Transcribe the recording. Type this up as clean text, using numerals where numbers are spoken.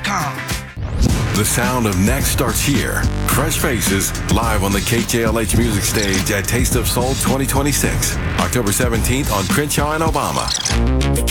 The sound of next starts here. Fresh Faces, live on the KJLH Music Stage at Taste of Soul 2026, October 17th on Crenshaw and Obama.